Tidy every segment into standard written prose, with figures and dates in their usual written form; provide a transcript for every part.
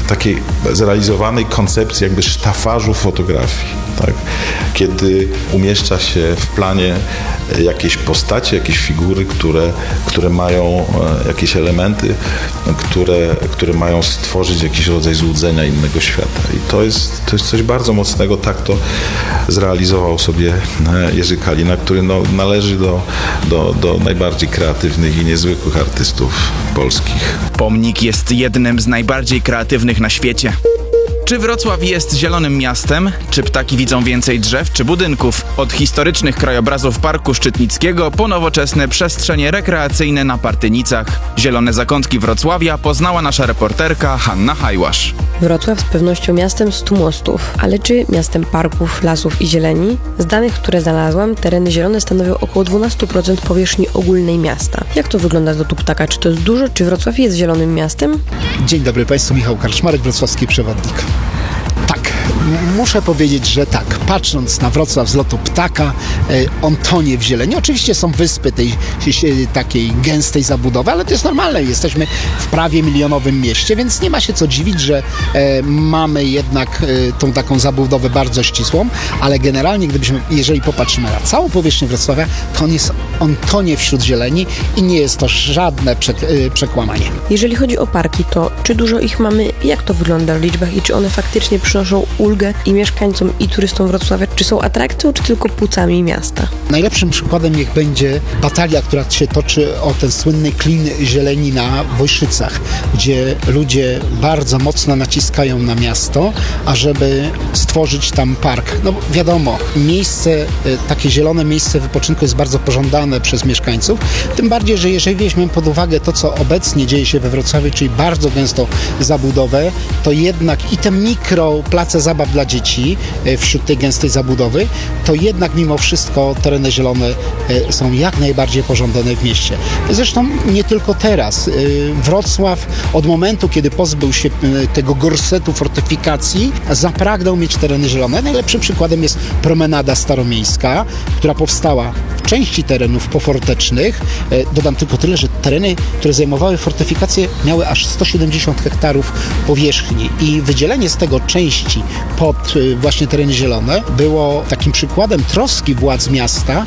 takiej zrealizowanej koncepcji jakby sztafażu fotografii, tak? Kiedy umieszcza się w planie jakieś postacie, jakieś figury, które mają jakieś elementy, które mają stworzyć jakiś rodzaj złudzenia innego świata. I to jest coś bardzo mocnego. Tak to zrealizował sobie Jerzy Kalina, który należy do najbardziej kreatywnych i niezwykłych artystów polskich. Pomnik jest jednym z najbardziej kreatywnych na świecie. Czy Wrocław jest zielonym miastem? Czy ptaki widzą więcej drzew czy budynków? Od historycznych krajobrazów Parku Szczytnickiego po nowoczesne przestrzenie rekreacyjne na Partynicach. Zielone zakątki Wrocławia poznała nasza reporterka Hanna Hajłasz. Wrocław z pewnością miastem 100 mostów, ale czy miastem parków, lasów i zieleni? Z danych, które znalazłam, tereny zielone stanowią około 12% powierzchni ogólnej miasta. Jak to wygląda z lotu ptaka? Czy to jest dużo? Czy Wrocław jest zielonym miastem? Dzień dobry Państwu, Michał Karczmarek, wrocławski przewodnik. Tak, muszę powiedzieć, że tak, patrząc na Wrocław z lotu ptaka, on tonie w zieleni. Oczywiście są wyspy tej takiej gęstej zabudowy, ale to jest normalne. Jesteśmy w prawie milionowym mieście, więc nie ma się co dziwić, że mamy jednak tą taką zabudowę bardzo ścisłą, ale generalnie, jeżeli popatrzymy na całą powierzchnię Wrocławia, to on tonie wśród zieleni i nie jest to żadne przekłamanie. Jeżeli chodzi o parki, to czy dużo ich mamy? Jak to wygląda w liczbach i czy one faktycznie przynoszą ulgę i mieszkańcom, i turystom Wrocławia? Czy są atrakcją, czy tylko płucami miasta? Najlepszym przykładem niech będzie batalia, która się toczy o ten słynny klin zieleni na Wojszycach, gdzie ludzie bardzo mocno naciskają na miasto, ażeby stworzyć tam park. No wiadomo, takie zielone miejsce wypoczynku jest bardzo pożądane przez mieszkańców, tym bardziej, że jeżeli weźmiemy pod uwagę to, co obecnie dzieje się we Wrocławiu, czyli bardzo gęstą zabudowę, to jednak i te place zabaw dla dzieci wśród tej gęstej zabudowy, to jednak mimo wszystko tereny zielone są jak najbardziej pożądane w mieście. Zresztą nie tylko teraz. Wrocław od momentu, kiedy pozbył się tego gorsetu fortyfikacji, zapragnął mieć tereny zielone. Najlepszym przykładem jest promenada staromiejska, która powstała w części terenów pofortecznych. Dodam tylko tyle, że tereny, które zajmowały fortyfikacje, miały aż 170 hektarów powierzchni i wydzielenie z tego części pod właśnie tereny zielone było takim przykładem troski władz miasta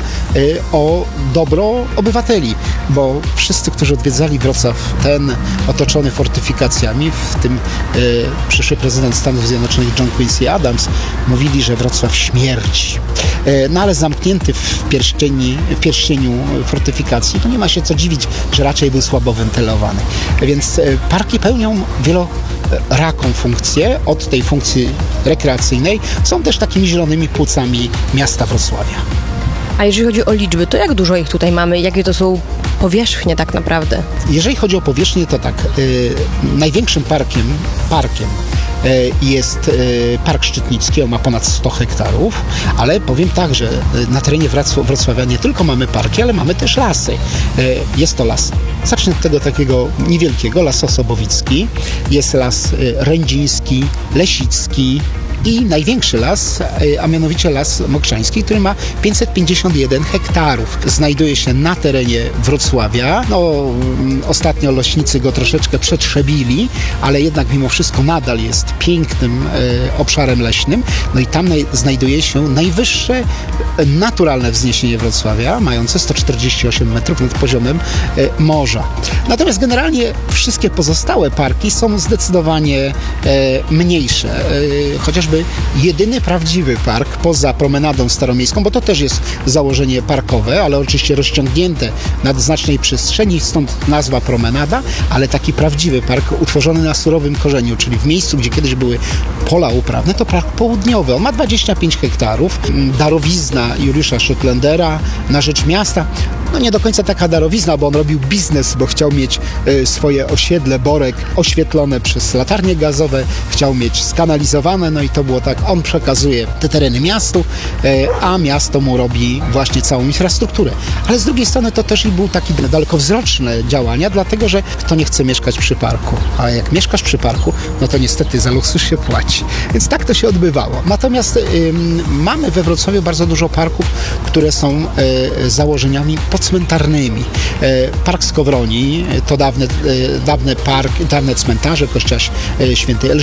o dobro obywateli, bo wszyscy, którzy odwiedzali Wrocław, ten otoczony fortyfikacjami, w tym przyszły prezydent Stanów Zjednoczonych John Quincy Adams, mówili, że Wrocław śmierdzi. No ale zamknięty w pierścieniu fortyfikacji, to nie ma się co dziwić, że raczej był słabo wentylowany. Więc parki pełnią wieloraką funkcję. Od tej funkcji rekreacyjnej są też takimi zielonymi płucami miasta Wrocławia. A jeżeli chodzi o liczby, to jak dużo ich tutaj mamy? Jakie to są powierzchnie tak naprawdę? Jeżeli chodzi o powierzchnię, to tak, największym parkiem jest Park Szczytnicki, on ma ponad 100 hektarów, ale powiem tak, że na terenie Wrocławia nie tylko mamy parki, ale mamy też lasy. Jest to las, zacznę od tego takiego niewielkiego, Las Osobowicki, jest las Rędziński, Lesicki, i największy las, a mianowicie Las Mokrzański, który ma 551 hektarów. Znajduje się na terenie Wrocławia. Ostatnio leśnicy go troszeczkę przetrzebili, ale jednak mimo wszystko nadal jest pięknym obszarem leśnym. No i tam znajduje się najwyższe naturalne wzniesienie Wrocławia, mające 148 metrów nad poziomem morza. Natomiast generalnie wszystkie pozostałe parki są zdecydowanie mniejsze. Chociażby jedyny prawdziwy park poza promenadą staromiejską, bo to też jest założenie parkowe, ale oczywiście rozciągnięte na znacznej przestrzeni, stąd nazwa promenada, ale taki prawdziwy park utworzony na surowym korzeniu, czyli w miejscu, gdzie kiedyś były pola uprawne, to park południowy. On ma 25 hektarów. Darowizna Juliusza Schottlandera na rzecz miasta. No nie do końca taka darowizna, bo on robił biznes, bo chciał mieć swoje osiedle Borek oświetlone przez latarnie gazowe, chciał mieć skanalizowane, no i to było tak, on przekazuje te tereny miastu, a miasto mu robi właśnie całą infrastrukturę. Ale z drugiej strony to też i był taki dalekowzroczne działania, dlatego że kto nie chce mieszkać przy parku, a jak mieszkasz przy parku, no to niestety za luksus się płaci. Więc tak to się odbywało. Natomiast mamy we Wrocławiu bardzo dużo parków, które są założeniami cmentarnymi. Park Skowroni to dawne cmentarze Kościoła Świętej Elżbiety.